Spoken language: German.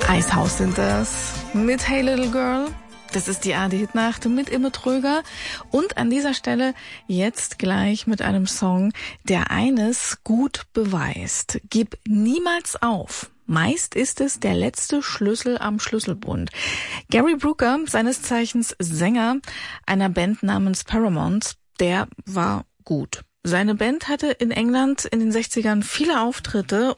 Eishaus sind das mit Hey Little Girl. Das ist die ARD-Hitnacht mit Imme Tröger. Und an dieser Stelle jetzt gleich mit einem Song, der eines gut beweist. Gib niemals auf. Meist ist es der letzte Schlüssel am Schlüsselbund. Gary Brooker, seines Zeichens Sänger einer Band namens Paramount, der war gut. Seine Band hatte in England in den 60ern viele Auftritte